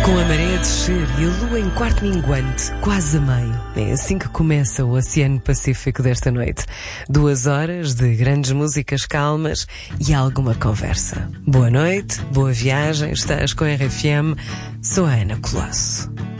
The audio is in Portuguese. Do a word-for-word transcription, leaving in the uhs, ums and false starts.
Com a maré a descer e a lua em quarto minguante, quase a meio. É assim que começa o Oceano Pacífico desta noite. Duas horas de grandes músicas calmas e alguma conversa. Boa noite, boa viagem, estás com a R F M. Sou a Ana Colosso.